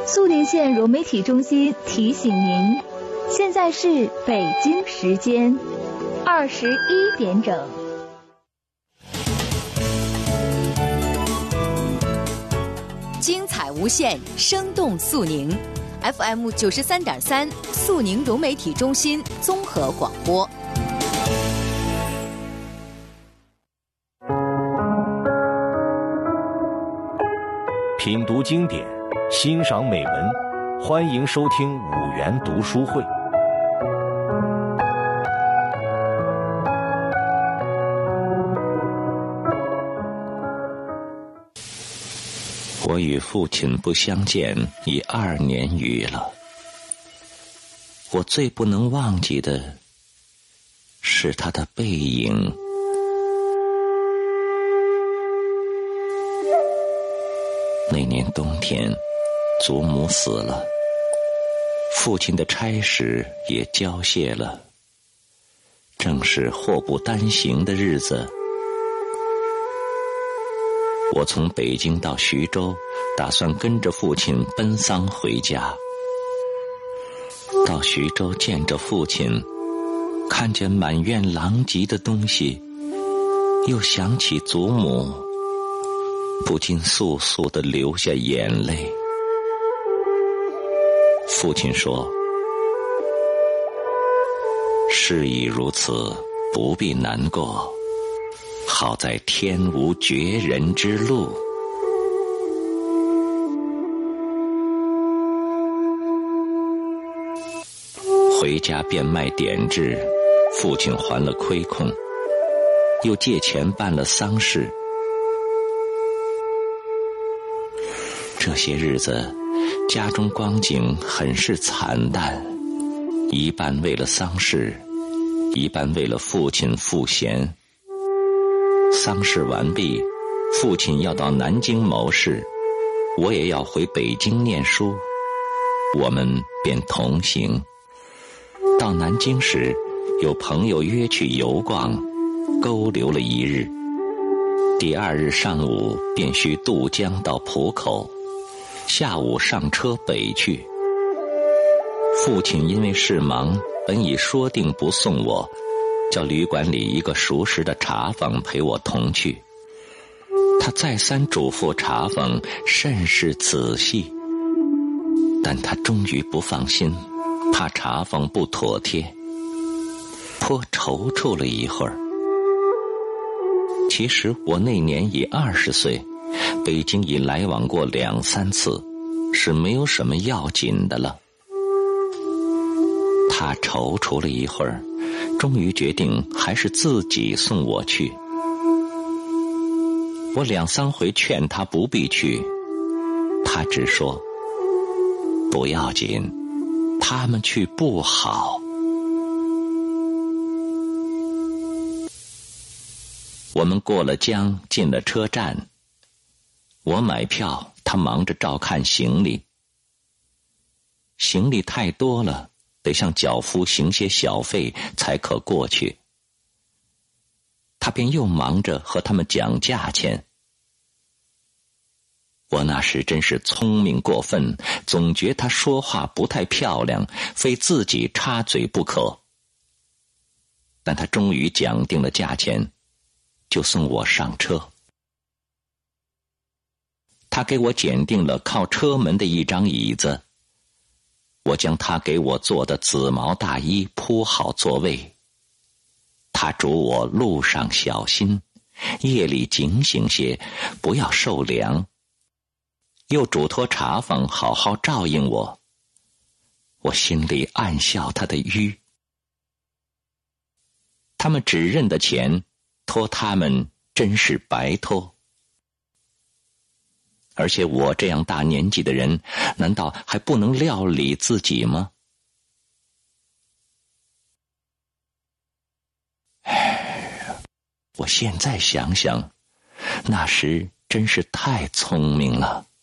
肃宁县融媒体中心提醒您，现在是北京时间21点整。 精彩无限，生动肃宁。FM 93.3，肃宁融媒体中心综合广播。 品读经典，欣赏美文，欢迎收听五元读书会。 我与父亲不相见已2年余了。我最不能忘记的是他的背影。那年冬天，祖母死了，父亲的差事也交卸了，正是祸不单行的日子。我从北京到徐州，打算跟着父亲奔丧回家。到徐州见着父亲，看见满院狼藉的东西，又想起祖母，不禁簌簌地流下眼泪。父亲说：“事已如此，不必难过。好在天无绝人之路。”回家变卖点质，父亲还了亏空，又借钱办了丧事。这些日子，家中光景很是惨淡，一半为了丧事，一半为了父亲赋闲。丧事完毕，父亲要到南京谋事，我也要回北京念书，我们便同行。到南京时，有朋友约去游逛，勾留了一日。第2日上午便须渡江到浦口，下午上车北去。父亲因为事忙，本已说定不送我，叫旅馆里一个熟识的茶坊陪我同去。他再三嘱咐茶坊甚是仔细，但他终于不放心，怕茶坊不妥帖，颇踌躇了一会儿。其实我那年已20岁，北京已来往过2、3次，是没有什么要紧的了。他踌躇了一会儿，终于决定还是自己送我去。我2、3回劝他不必去，他只说不要紧，他们去不好。我们过了江，进了车站，我买票，他忙着照看行李。行李太多了，得向脚夫行些小费才可过去。他便又忙着和他们讲价钱。我那时真是聪明过分，总觉他说话不太漂亮，非自己插嘴不可。但他终于讲定了价钱，就送我上车。他给我拣定了靠车门的一张椅子，我将他给我做的紫毛大衣铺好座位。他嘱我路上小心，夜里警醒些，不要受凉。又嘱托茶坊好好照应我。我心里暗笑他的愚。他们只认得钱，托他们真是白托。而且我这样大年纪的人，难道还不能料理自己吗？我现在想想，那时真是太聪明了。